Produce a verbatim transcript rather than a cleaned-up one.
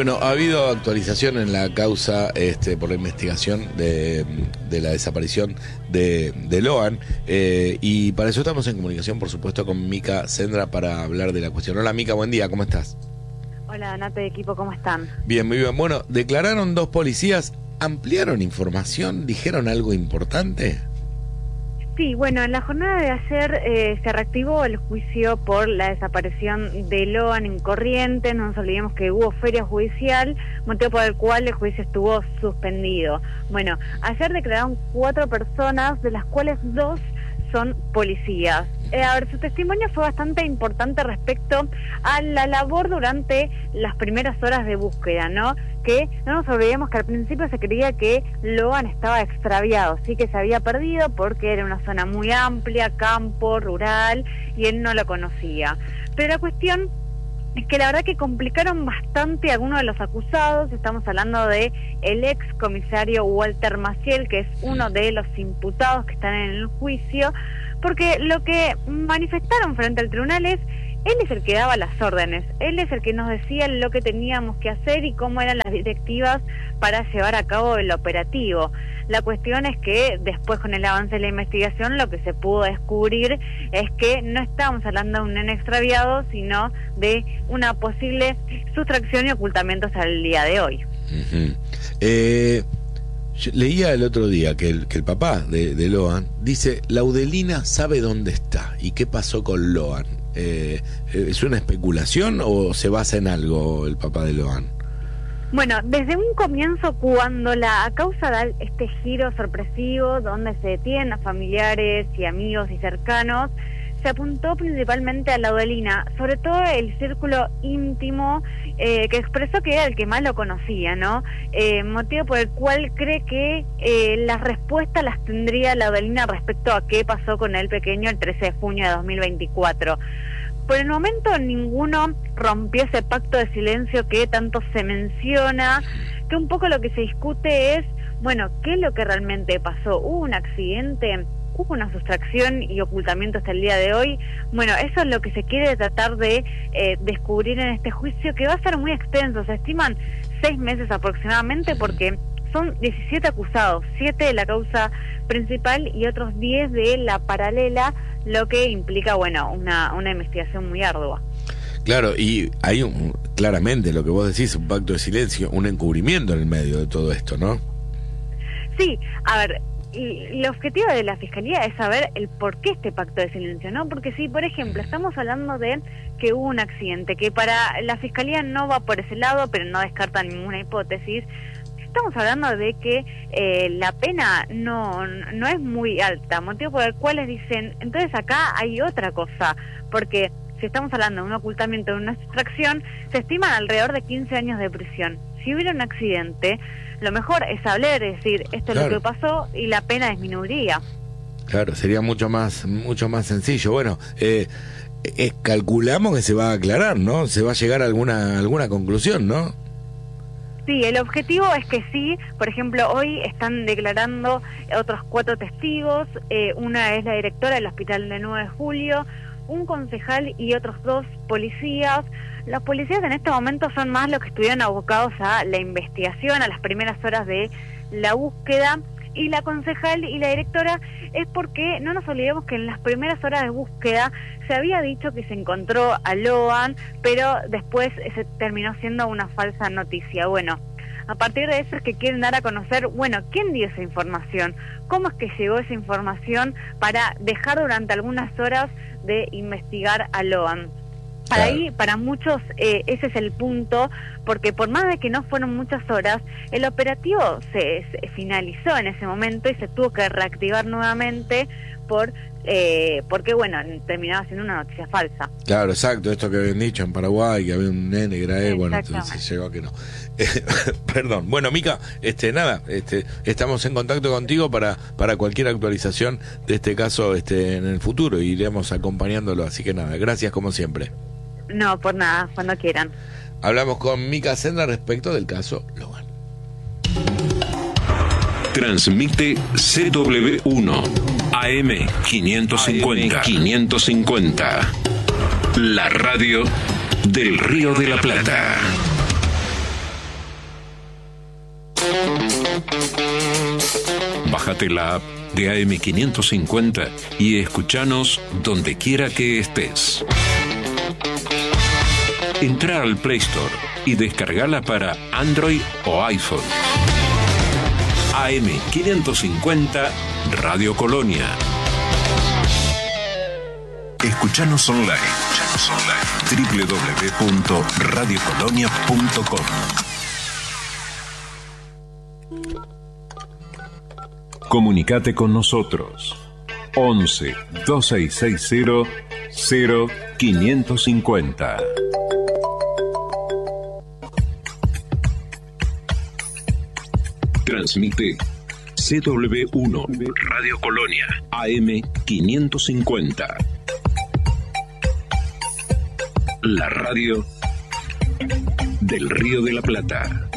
Bueno, ha habido actualización en la causa este, por la investigación de, de la desaparición de, de Loan, eh, y para eso estamos en comunicación, por supuesto, con Mica Sendra para hablar de la cuestión. Hola Mica, buen día, ¿cómo estás? Hola Nate, equipo, ¿cómo están? Bien, muy bien. Bueno, declararon dos policías, ampliaron información, dijeron algo importante. Sí, bueno, en la jornada de ayer eh, se reactivó el juicio por la desaparición de Loan en Corrientes. No nos olvidemos que hubo feria judicial, motivo por el cual el juicio estuvo suspendido. Bueno, ayer declararon cuatro personas, de las cuales dos son policías. Eh, a ver, su testimonio fue bastante importante respecto a la labor durante las primeras horas de búsqueda, ¿no? Que no nos olvidemos que al principio se creía que Loan estaba extraviado, sí, que se había perdido porque era una zona muy amplia, campo, rural, y él no lo conocía. Pero la cuestión es que la verdad que complicaron bastante a algunos de los acusados. Estamos hablando de el ex comisario Walter Maciel, que es uno de los imputados que están en el juicio, porque lo que manifestaron frente al tribunal es: él es el que daba las órdenes, él es el que nos decía lo que teníamos que hacer y cómo eran las directivas para llevar a cabo el operativo. La cuestión es que después, con el avance de la investigación, lo que se pudo descubrir es que no estábamos hablando de un nene extraviado, sino de una posible sustracción y ocultamiento hasta el día de hoy. Uh-huh. eh, leía el otro día que el, que el papá de, de Loan dice: Laudelina sabe dónde está y qué pasó con Loan. Eh, ¿Es una especulación o se basa en algo el papá de Loan? Bueno, desde un comienzo, cuando la causa da este giro sorpresivo, donde se detienen a familiares y amigos y cercanos, se apuntó principalmente a Laudelina, sobre todo el círculo íntimo, eh, que expresó que era el que más lo conocía, ¿no? Eh, motivo por el cual cree que eh, las respuestas las tendría Laudelina respecto a qué pasó con el pequeño el trece de junio de dos mil veinticuatro. Por el momento ninguno rompió ese pacto de silencio que tanto se menciona, que un poco lo que se discute es, bueno, ¿qué es lo que realmente pasó? ¿Hubo un accidente? ¿Hubo una sustracción y ocultamiento hasta el día de hoy? Bueno, eso es lo que se quiere tratar de eh, descubrir en este juicio, que va a ser muy extenso. Se estiman seis meses aproximadamente, porque son diecisiete acusados, siete de la causa principal y otros diez de la paralela, lo que implica, bueno, una, una investigación muy ardua. Claro, y hay un, claramente lo que vos decís, un pacto de silencio, un encubrimiento en el medio de todo esto, ¿no? Sí, a ver, y el objetivo de la Fiscalía es saber el por qué este pacto de silencio, ¿no? Porque si, por ejemplo, estamos hablando de que hubo un accidente, que para la Fiscalía no va por ese lado, pero no descarta ninguna hipótesis, estamos hablando de que eh, la pena no, no es muy alta, motivo por el cual les dicen, entonces acá hay otra cosa, porque si estamos hablando de un ocultamiento, de una sustracción, se estiman alrededor de quince años de prisión. Si hubiera un accidente, lo mejor es hablar, es decir, esto claro. es lo que pasó, y la pena disminuiría. Claro, sería mucho más mucho más sencillo. Bueno, eh, eh, calculamos que se va a aclarar, ¿no? Se va a llegar a alguna alguna conclusión, ¿no? Sí, el objetivo es que sí. Por ejemplo, hoy están declarando otros cuatro testigos. Eh, una es la directora del hospital de nueve de julio, un concejal y otros dos policías. Los policías en este momento son más los que estuvieron abocados a la investigación, a las primeras horas de la búsqueda, y la concejal y la directora es porque no nos olvidemos que en las primeras horas de búsqueda se había dicho que se encontró a Loan, pero después se terminó siendo una falsa noticia. Bueno, a partir de eso es que quieren dar a conocer, bueno, ¿quién dio esa información? ¿Cómo es que llegó esa información para dejar durante algunas horas de investigar a Loan? Para ahí, para muchos, eh, ese es el punto, porque por más de que no fueron muchas horas, el operativo se, se finalizó en ese momento y se tuvo que reactivar nuevamente por eh, porque, bueno, terminaba siendo una noticia falsa. Claro, exacto, esto que habían dicho en Paraguay, que había un nene que era él, bueno, entonces llegó a que no. Eh, perdón. Bueno, Mica, este, nada, este, estamos en contacto contigo para, para cualquier actualización de este caso este, en el futuro, y iremos acompañándolo, así que nada, gracias como siempre. No, por nada, cuando quieran. Hablamos con Mica Sendra respecto del caso Loan. Transmite C W uno A M quinientos cincuenta. quinientos cincuenta. La radio del Río de la Plata. Bájate la app de A M quinientos cincuenta y escuchanos donde quiera que estés. Entra al Play Store y descargala para Android o iPhone. A M quinientos cincuenta Radio Colonia. Escuchanos online. Escuchanos online. doble u doble u doble u punto radio colonia punto com. Comunicate con nosotros. once, veintiséis sesenta, cero quinientos cincuenta. Transmite C W uno Radio Colonia A M quinientos cincuenta. La radio del Río de la Plata.